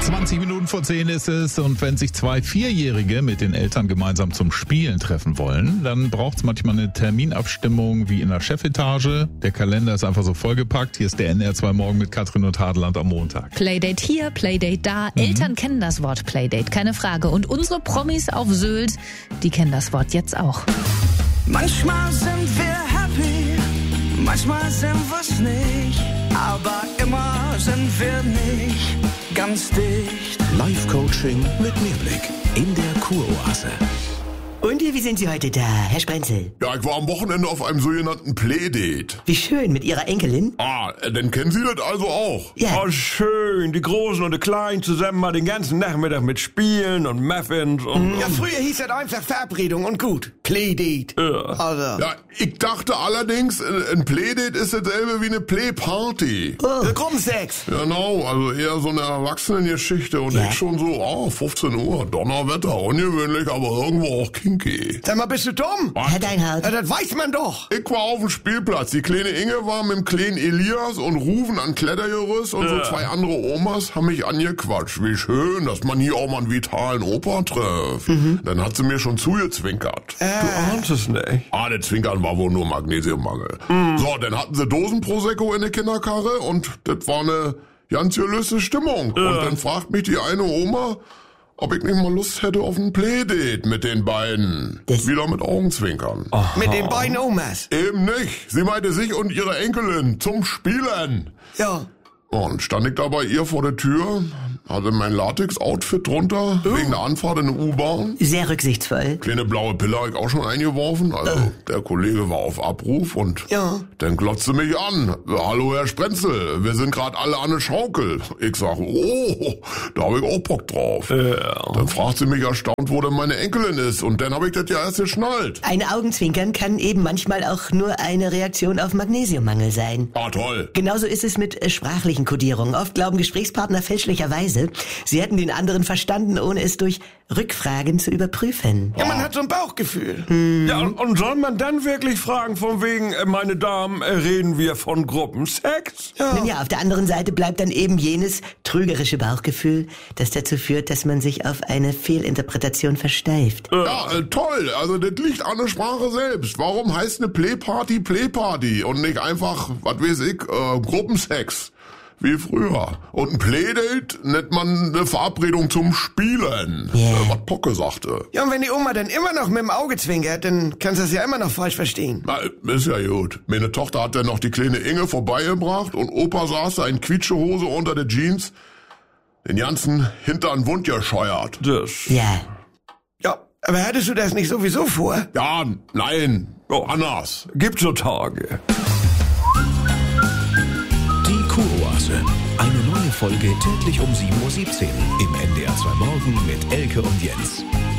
20 Minuten vor 10 ist es, und wenn sich zwei Vierjährige mit den Eltern gemeinsam zum Spielen treffen wollen, dann braucht es manchmal eine Terminabstimmung wie in der Chefetage. Der Kalender ist einfach so vollgepackt. Hier ist der NDR 2 Morgen mit Katrin und Hadeland am Montag. Playdate hier, Playdate da. Eltern kennen das Wort Playdate, keine Frage. Und unsere Promis auf Sylt, die kennen das Wort jetzt auch. Manchmal sind wir happy, manchmal sind wir's nicht, aber immer sind wir nicht ganz dicht. Live-Coaching mit Mehrblick in der Kuroase. Und wie sind Sie heute da, Herr Sprenzel? Ja, ich war am Wochenende auf einem sogenannten Playdate. Wie schön, mit Ihrer Enkelin? Dann kennen Sie das also auch? Ja. Oh, schön. Die Großen und die Kleinen zusammen mal den ganzen Nachmittag mit Spielen und Muffins und... Ja, früher hieß das einfach Verabredung und gut. Playdate. Also. Ja, ich dachte allerdings, ein Playdate ist dasselbe wie eine Playparty. Gruppensex. Genau, also eher so eine Erwachsenengeschichte und Ja. ich schon so, 15 Uhr, Donnerwetter, ungewöhnlich, aber irgendwo auch kinky. Sag mal, bist du dumm? Herr Deinhardt. Ja, das weiß man doch. Ich war auf dem Spielplatz. Die kleine Inge war mit dem kleinen Elias und Rufen an Klettergerüst und so zwei andere Omas haben mich angequatscht. Wie schön, dass man hier auch mal einen vitalen Opa trifft. Dann hat sie mir schon zugezwinkert. Du ahnst es nicht. Der Zwinkern war wohl nur Magnesiummangel. So, dann hatten sie Dosen-Prosecco in der Kinderkarre und das war eine ganz gelöste Stimmung. Und dann fragt mich die eine Oma, ob ich nicht mal Lust hätte auf ein Playdate mit den beiden. Das- Wieder mit Augenzwinkern. Mit den beiden Omas. Eben nicht. Sie meinte sich und ihre Enkelin zum Spielen. Ja. Und stand ich da bei ihr vor der Tür, hatte mein Latex-Outfit drunter, wegen der Anfahrt in der U-Bahn. Sehr rücksichtsvoll. Kleine blaue Pille hab ich auch schon eingeworfen, also der Kollege war auf Abruf und Ja. dann glotzte mich an. Hallo Herr Sprenzel, wir sind gerade alle an der Schaukel. Ich sag, da hab ich auch Bock drauf. Dann fragt sie mich erstaunt, wo denn meine Enkelin ist und dann hab ich das ja erst geschnallt. Ein Augenzwinkern kann eben manchmal auch nur eine Reaktion auf Magnesiummangel sein. Toll. Genauso ist es mit sprachlichen Kodierungen. Oft glauben Gesprächspartner fälschlicherweise, sie hätten den anderen verstanden, ohne es durch Rückfragen zu überprüfen. Ja, man hat so ein Bauchgefühl. Ja, und soll man dann wirklich fragen, von wegen, meine Damen, reden wir von Gruppensex? Nun ja, auf der anderen Seite bleibt dann eben jenes trügerische Bauchgefühl, das dazu führt, dass man sich auf eine Fehlinterpretation versteift. Ja, toll. Also das liegt an der Sprache selbst. Warum heißt eine Playparty Playparty und nicht einfach, was weiß ich, Gruppensex? Wie früher. Und ein Playdate nennt man eine Verabredung zum Spielen. Yeah. Was Pocke sagte. Ja, und wenn die Oma dann immer noch mit dem Auge zwinkert, dann kannst du das ja immer noch falsch verstehen. Na, ist ja gut. Meine Tochter hat dann noch die kleine Inge vorbeigebracht und Opa saß da in Quietschehose unter der Jeans, den ganzen Hintern wund gescheuert. Das... Ja. Ja, aber hattest du das nicht sowieso vor? Ja, nein, anders. Gibt's so Tage. Die Kuroase. Eine neue Folge täglich um 7:17 Uhr im NDR 2 Morgen mit Elke und Jens.